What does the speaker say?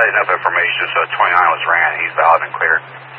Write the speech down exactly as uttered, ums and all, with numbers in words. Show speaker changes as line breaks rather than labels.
enough information, so twenty-nine was ran. He's valid and clear.